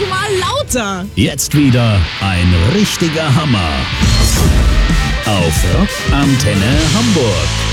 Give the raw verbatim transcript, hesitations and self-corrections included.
mal lauter. Jetzt wieder ein richtiger Hammer. Auf Rockantenne Hamburg.